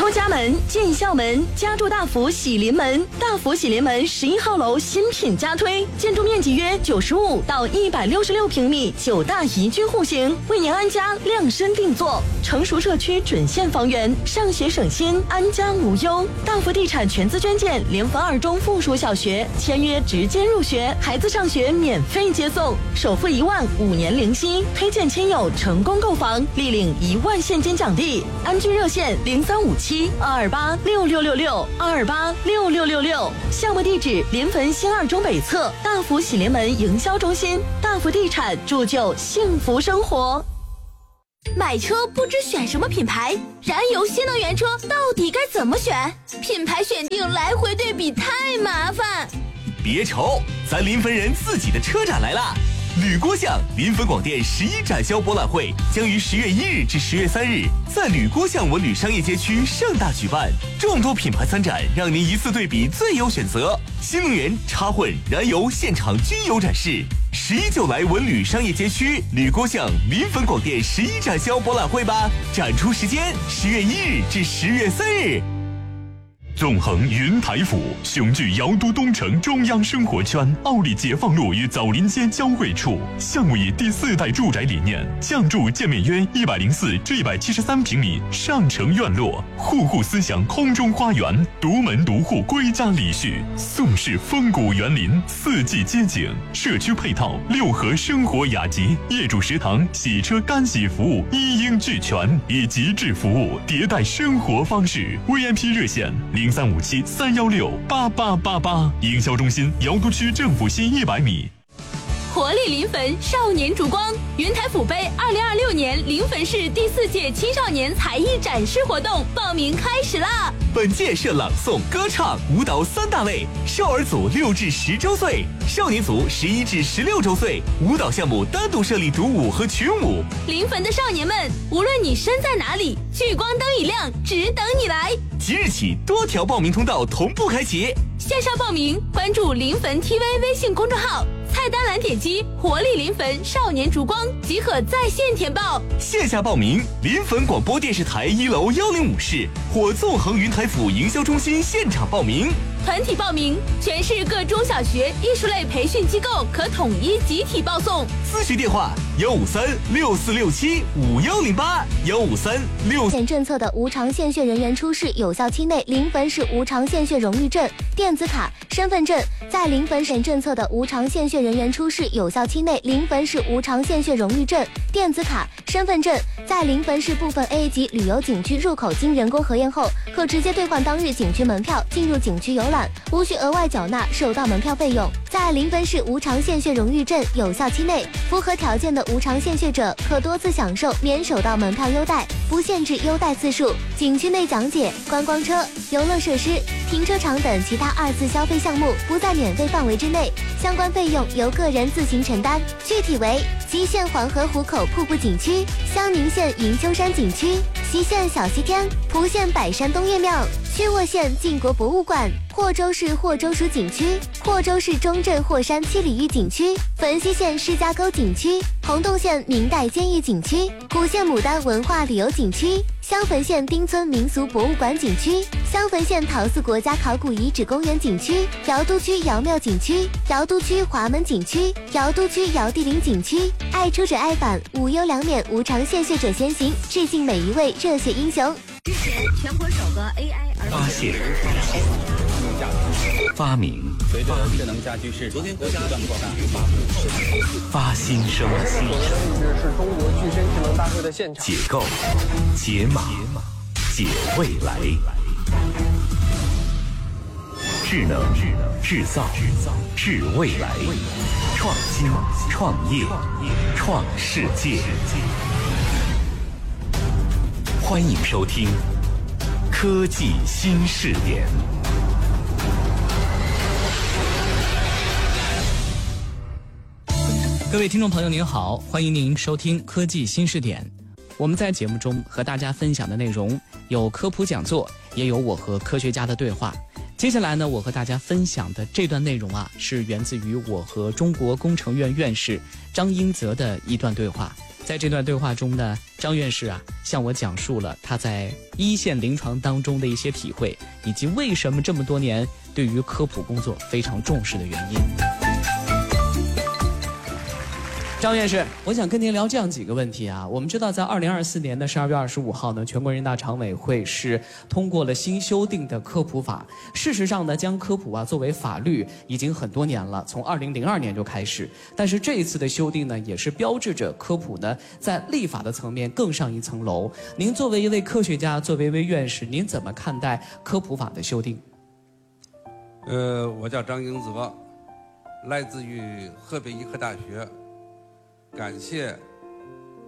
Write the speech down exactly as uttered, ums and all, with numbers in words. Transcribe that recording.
出家门见校门，家住大福喜临门。大福喜临门十一号楼新品加推，建筑面积约九十五到一百六十六平米，九大宜居户型，为您安家量身定做。成熟社区准现房源，上学省心，安家无忧。大福地产全资捐建联防二中附属小学，签约直接入学，孩子上学免费接送，首付一万，五年零息。推荐亲友成功购房，立领一万现金奖励。安居热线零三五七二二八六六六六二二八六六六六。项目地址临汾新二中北侧大福喜临门营销中心。大福地产铸就幸福生活。 买车不知选什么品牌，燃油新能源车到底该怎么选？品牌选定来回对比太麻烦。 别愁，咱临汾人自己的车展来了！吕郭巷临汾广电十一展销博览会将于十月一日至十月三日在吕郭巷文旅商业街区盛大举办，众多品牌参展，让您一次对比最优选择。新能源、插混、燃油现场均有展示。十一就来文旅商业街区吕郭巷临汾广电十一展销博览会吧！展出时间十月一日至十月三日。 纵横云台府，雄踞瑶都东城中央生活圈，奥利解放路与枣林街交汇处。项目以第四代住宅理念，降筑建面约一百零四至一百七十三平米上城院落，户户思想空中花园，独门独户归家礼序，宋式风谷园林，四季街景，社区配套六合生活雅集，业主食堂、洗车干洗服务一应俱全，以极致服务迭代生活方式。V I P 热线零三五七三幺六八八八八，营销中心瑶都区政府西一百米。 活力临汾少年烛光云台府杯二零二六年临汾市第四届青少年才艺展示活动报名开始啦！ 本届设朗诵、歌唱、舞蹈三大类，少儿组六至十周岁，少年组十一至十六周岁。舞蹈项目单独设立独舞和群舞。 临汾的少年们，无论你身在哪里，聚光灯一亮，只等你来。 即日起，多条报名通道同步开启。 线上报名，关注临汾 T V 微信公众号。菜单栏点击活力临汾少年烛光即可在线填报。 线下报名，临汾广播电视台一楼幺零五室或纵横云台府营销中心现场报名。 团体报名，全市各中小学艺术类培训机构可统一集体报送。 咨询电话：幺五三六四六七五幺零八幺五三六。 现政策的无偿献血人员出示有效期内，临汾市无偿献血荣誉证、电子卡、身份证，在临汾省政策的无偿献血人员出示有效期内，临汾市无偿献血荣誉证、电子卡、身份证，在临汾市部分 A 级旅游景区入口经人工核验后，可直接兑换当日景区门票，进入景区游览，无需额外缴纳首道门票费用。在临汾市无偿献血荣誉证有效期内，符合条件的无偿献血者可多次享受免首道门票优待，不限制优待次数。景区内讲解、观光车、游乐设施、停车场等其他二次消费项目不在免费范围之内，相关费用由个人自行承担。具体为：吉县黄河湖口瀑布景区、襄宁县云丘山景区、西县小西天、蒲县百山东岳庙、曲沃县晋国博物馆、霍州市霍州属景区、霍州市中镇霍山七里峪景区、汾西县施家沟景区、洪洞县明代监狱景区、古县牡丹文化旅游景区、襄汾县丁村民俗博物馆景区、襄汾县陶寺国家考古遗址公园景区、瑶都区瑶庙景区、瑶都区华门景区、瑶都区瑶地陵景区。爱出者爱返，无忧两免，无偿献血者先行，致敬每一位热血英雄。 之前全国首个 A I 儿发现、发明、 随着智能家居市场不断扩大， 发新生、 是中国具身智能大会的现场。 解构、解码、解未来。智能、制造、制未来，创新、创业、创世界。欢迎收听科技新视点。 各位听众朋友您好，欢迎您收听科技新视点。我们在节目中和大家分享的内容有科普讲座，也有我和科学家的对话。接下来呢，我和大家分享的这段内容啊，是源自于我和中国工程院院士张英泽的一段对话。 在这段对话中呢，张院士啊向我讲述了他在一线临床当中的一些体会，以及为什么这么多年对于科普工作非常重视的原因。张院士，我想跟您聊这样几个问题啊。我们知道，在二零二四年的十二月二十五号呢，全国人大常委会是通过了新修订的科普法。事实上呢，将科普啊作为法律已经很多年了，从二零零二年就开始。但是这一次的修订呢，也是标志着科普呢在立法的层面更上一层楼。您作为一位科学家，作为一位院士，您怎么看待科普法的修订？ 呃，我叫张英泽，来自于河北医科大学。感谢